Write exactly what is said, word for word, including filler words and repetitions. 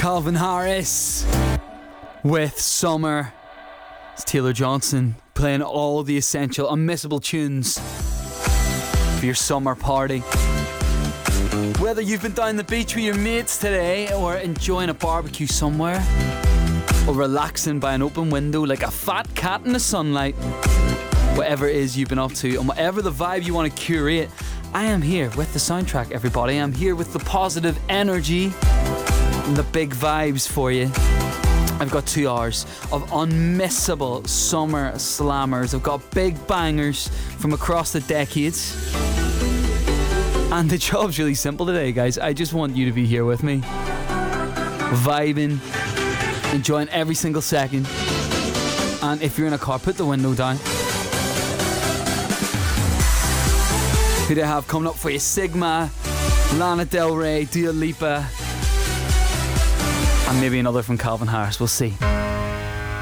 Calvin Harris with Summer. It's Taylor Johnson playing all the essential, unmissable tunes for your summer party. Whether you've been down the beach with your mates today, or enjoying a barbecue somewhere, or relaxing by an open window like a fat cat in the sunlight, whatever it is you've been up to, and whatever the vibe you want to curate, I am here with the soundtrack, everybody. I'm here with the positive energy and the big vibes for you. I've got two hours of unmissable summer slammers. I've got big bangers from across the decades. And the job's really simple today, guys. I just want you to be here with me, vibing, enjoying every single second. And if you're in a car, put the window down. Who do I have coming up for you? Sigma, Lana Del Rey, Dua Lipa, and maybe another from Calvin Harris. We'll see.